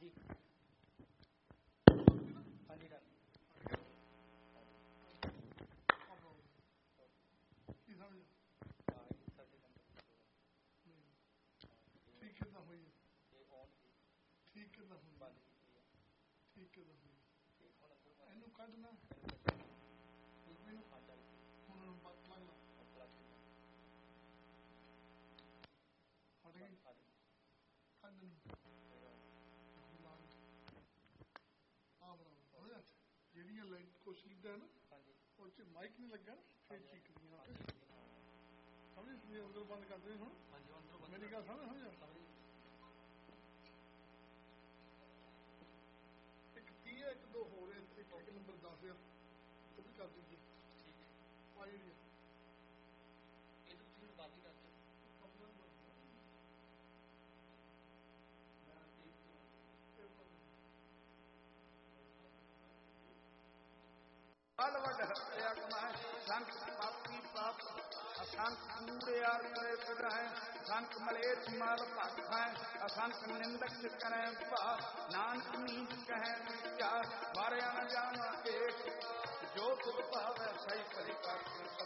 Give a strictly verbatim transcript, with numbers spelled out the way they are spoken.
ਹਾਂਜੀ ਹਾਂਜੀ ਡਨ। ਕੀ ਸਮਝ ਹਾਂ ਇਹ ਸਾਡੇ ਨੰਬਰ ਠੀਕ ਕਿੱਦਾਂ ਹੋਈ ਹੈ? ਇਹ ਔਨ ਸੀ ਠੀਕ ਕਿੱਦਾਂ ਹੋਈ ਹੈ? ਬੰਦ ਕੀਤੀ ਹੈ ਠੀਕ ਕਿੱਦਾਂ ਹੋਈ? ਤੇ ਹੁਣ ਅੰਦਰ ਇਹਨੂੰ ਕੱਢਣਾ ਇਹਨੂੰ ਆ ਚੱਲ ਗਈ ਹੁਣ ਬੱਤ ਲੱਗ ਲਾ ਪਲੱਗ ਹਟ ਗਈ ਕੱਢ ਕੱਢ ਨੂੰ ਆ ਬਣਾ ਜਿਹੜੀਆਂ ਲਾਈਟ ਕੁਛ ਲਿਖਦਾ ਹੈ ਨਾ ਹਾਂਜੀ ਉਹ 'ਚ ਮਾਈਕ ਨਹੀਂ ਲੱਗਾ ਨਾ ਫਿਰ ਹਾਂਜੀ ਚੀਕਦੀਆਂ ਹਾਂਜੀ ਸਮਝ ਵੀ ਅੰਦਰ ਬੰਦ ਕਰਦੇ ਹੁਣ ਹਾਂਜੀ ਅੰਦਰੋਂ ਮੇਰੀ ਗੱਲ ਸਮਝ ਸਮਝ ਇੱਕ ਤੀਹ ਹੈ ਇੱਕ ਦੋ ਹੋਰ ਹੈ ਇੱਕ ਇੱਕ ਨੰਬਰ ਦਸ ਆ ਉਹ ਵੀ ਕਰ ਦਿੰਦੇ ਠੀਕ ਹੈ ਆ ਜਿਹੜੀ ਇਹ ਤਾਂ ਤੁਸੀਂ ਮੈਨੂੰ ਬਾਅਦ ਹੀ ਕਰ ਦਿਓ अलवड हत्या कमाए संख पापी पाप असंख कूड़ियार करे फिरें संख मलेच माल भख हैं असंख निंदक करें भा नानक नी